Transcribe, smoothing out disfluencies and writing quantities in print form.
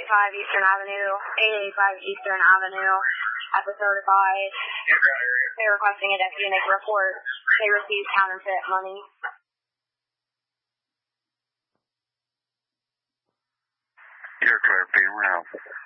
885 Eastern Avenue, 885 Eastern Avenue, episode 5. They're requesting a deputy to make a report. They received counterfeit money. You're clear, P. We're out.